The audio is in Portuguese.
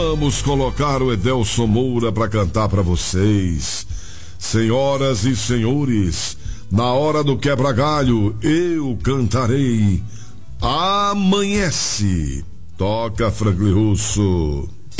Vamos colocar o Edelson Moura para cantar para vocês. Senhoras e senhores, na hora do quebra-galho eu cantarei Amanhece. Toca, Franklin Russo.